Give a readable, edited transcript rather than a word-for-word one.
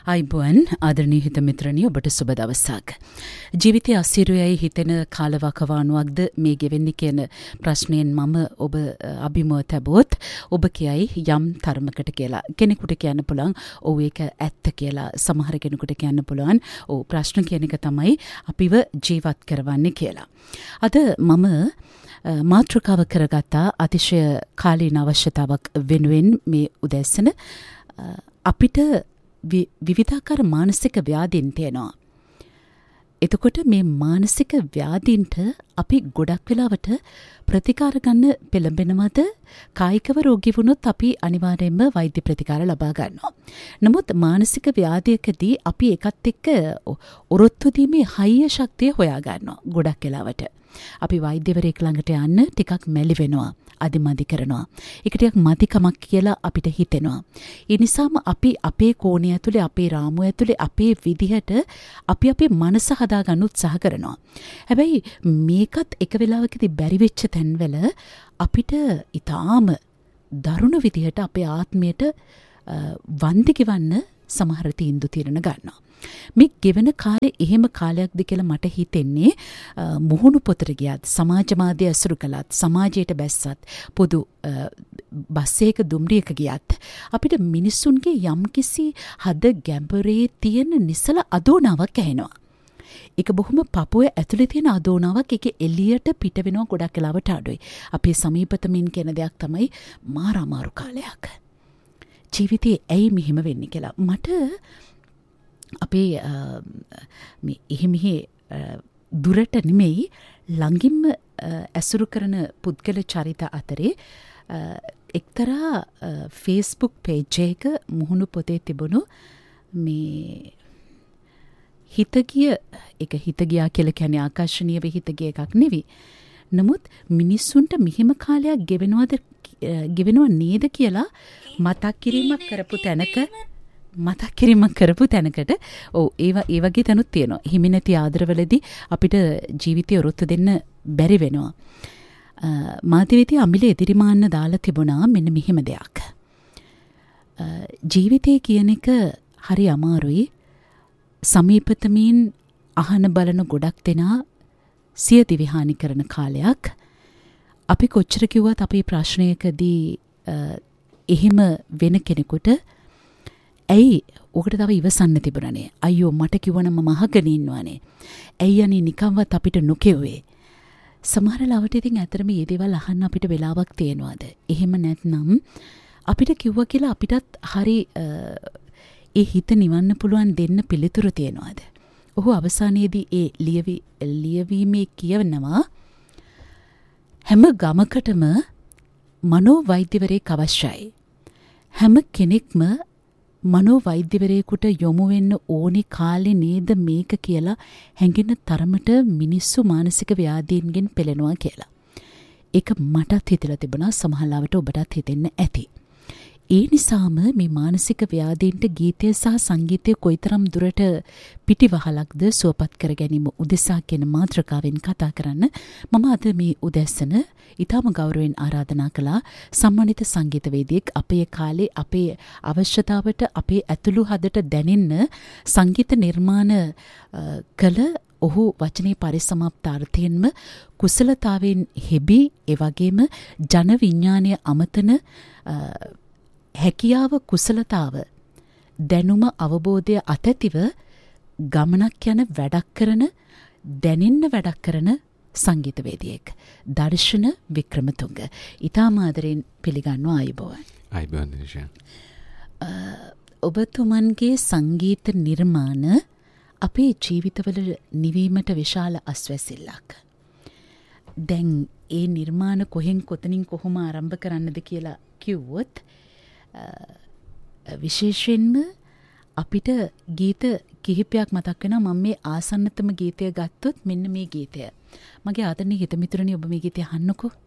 අයිබෝන් ආදරණීය හිත මිත්‍රණිය ඔබට සුබ දවසක්. ජීවිතයේ අසිරියයි හිතෙන කාලවකවානුවක්ද මේ ගෙවෙන්නේ කියන ප්‍රශ්නයෙන් මම ඔබ අභිමුව තැබුවොත් ඔබ කියයි යම් තරමකට කියලා. කෙනෙකුට කියන්න පුළුවන් ඔව් ඒක ඇත්ත කියලා. සමහර කෙනෙකුට කියන්න පුළුවන් ඔව් ප්‍රශ්න කියන එක තමයි අපිව ජීවත් කරවන්නේ කියලා. අද මම මාතෘකාව කරගත්තා අතිශය කාලීන අවශ්‍යතාවක් වෙනුවෙන් මේ උදැසන අපිට විවිධාකාර මානසික ව්‍යාධීන් තියෙනවා. එතකොට මේ මානසික ව්‍යාධීන්ට අපි ගොඩක් වෙලාවට ප්‍රතිකාර ගන්න පෙළඹෙනවද? කායිකව රෝගී වුණොත් අපි අනිවාර්යයෙන්ම වෛද්‍ය ප්‍රතිකාර ලබා ගන්නවා. නමුත් මානසික ව්‍යාධියකදී අපි ඒකත් එක්ක ඔරොත්තු දීමේ හයිය ශක්තිය හොයා ගන්නවා. ගොඩක් වෙලාවට අපි වෛද්‍යවරයෙක් ළඟට යන්න ටිකක් මැලි වෙනවා. අදිමදි කරනවා. ඒක ටිකක් මදිකමක් කියලා අපිට හිතෙනවා. ඒ නිසාම අපි අපේ කෝණය ඇතුලේ, අපේ රාමුව ඇතුලේ, අපේ විදිහට අපි අපේ මනස හදාගන්න උත්සාහ කරනවා. හැබැයි මේකත් එක වෙලාවකදී බැරි වෙච්ච තැන්වල අපිට ඊටාම දරුණු විදිහට අපේ ආත්මයට වන්දි ගෙවන්න සමහර තීන්දුව తీරන ගන්නවා. මේ ගෙවන කාලේ එහෙම කාලයක්ද කියලා මට හිතෙන්නේ මුහුණු පොතට ගියත්, සමාජ මාධ්‍ය ඇසුරු කළත්, සමාජයට බැස්සත්, පොදු බස් එක දුම්රියක ගියත් අපිට මිනිස්සුන්ගේ යම්කිසි හද ගැඹුරේ තියෙන නිසල අදෝනාවක් ඇහෙනවා. ඒක බොහොම පපුවේ ඇතුලේ තියෙන අදෝනාවක්. ඒක එළියට පිට වෙනවා ගොඩක් වෙලාවට අඩුයි. අපේ සමීපතමින් කියන දෙයක් තමයි මාර අමාරු කාලයක්. ජීවිතේ ඇයි මෙහෙම වෙන්නේ කියලා මට අපේ මේ එහෙ දුරට නෙමෙයි ළඟින්ම ඇසුරු කරන පුද්ගල චරිත අතරේ එක්තරා Facebook page එක මුහුණු පොතේ තිබුණු මේ හිතගිය කියලා කියන්නේ ආකර්ශනීයව හිතගිය එකක් නෙවෙයි. නමුත් මිනිස්සුන්ට මෙහෙම කාලයක් ගෙවෙනව නේද කියලා මතක් කිරීමක් කරපු තැනකට ඒ වගේ තැනුත් තියෙනවා. හිමි නැති ආදරවලදී අපිට ජීවිතය ඔරොත්තු දෙන්න බැරි වෙනවා. මාධ්‍යවේදී අමිල එදිරිමාන්න දාලා තිබුණා මෙන්න මෙහෙම දෙයක්. ජීවිතය කියන එක හරි අමාරුයි. සමීපතමින් අහන බලන ගොඩක් දෙනා සිය දිවිහානි කරන කාලයක්. අපි කොච්චර කිව්වත් අපේ ප්‍රශ්නයකදී එහෙම වෙන කෙනෙකුට ඇයි ඔකට තව ඉවසන්න තිබුණනේ? අයියෝ මට කිව්වනම් මම අහගෙන ඉන්නවනේ. ඇයි අනේ නිකන්වත් අපිට නොකෙව්වේ? සමහර ලාවට ඉතින් ඇත්තටම මේ දේවල් අහන්න අපිට වෙලාවක් තියෙනවද? එහෙම නැත්නම් අපිට කිව්වා කියලා අපිටත් හරි ඒ හිත නිවන්න පුළුවන් දෙන්න පිළිතුරු තියෙනවද? ඔහු අවසානයේදී ඒ ලියවීමේ කියවනවා හැම ගමකටම මනෝවෛද්‍යවරයෙක් අවශ්‍යයි. හැම කෙනෙක්ම මනෝවෛද්‍යවරයෙකුට යොමු වෙන්න ඕනි කාලේ නේද මේක කියලා හැඟෙන තරමට මිනිස්සු මානසික ව්‍යාධීන්ගෙන් පෙළෙනවා කියලා. ඒක මටත් හිතලා තිබුණා. සමහර ලාවට ඔබටත් හිතෙන්න ඇති. ඒ නිසාම මේ මානසික ව්‍යාධීන්ට ගීතය සහ සංගීතය කොයිතරම් දුරට පිටිවහලක්ද සුවපත් කර ගැනීම උදෙසා කියන මාතෘකාවෙන් කතා කරන්න මම අද මේ උදැසන ඊටම ගෞරවයෙන් ආරාධනා කළා සම්මානිත සංගීතවේදියෙක් අපේ කාලේ අපේ අවශ්‍යතාවට අපේ ඇතුළු හදට දැනෙන්න සංගීත නිර්මාණ කළ ඔහු වචනේ පරිසමාප්තාර්ථයෙන්ම කුසලතාවෙන් හෙබි ඒ වගේම ජන විඥානය අමතන හැකියාව කුසලතාව දැනුම අවබෝධය අතැතිව ගමනක් යන වැඩක් කරන දැනෙන්න වැඩක් කරන සංගීතවේදියෙක් දර්ශන වික්‍රමතුංග. ඊටම ආදරෙන් පිළිගන්නවා. අයිබෝන් දිනේෂා. ඔබතුමන්ගේ සංගීත නිර්මාණ අපේ ජීවිතවල නිවීමට විශාල අස්වැසිල්ලක්. දැන් ඒ නිර්මාණ කොතනින් කොහොම ආරම්භ කරන්නද කියලා කිව්වොත් විශේෂයෙන්ම අපිට ගීත කිහිපයක් මතක් වෙනවා. මම මේ ආසන්නතම ගීතය ගත්තොත් මෙන්න මේ ගීතය. මගේ ආදරණීය හිතමිතුරනි ඔබ මේ ගීතය අහන්නකෝ.